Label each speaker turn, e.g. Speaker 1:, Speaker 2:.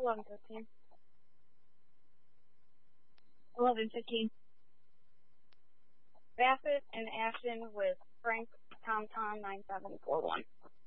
Speaker 1: 11:15. 11:15. Bassett and Ashton with Frank TomTom 9741.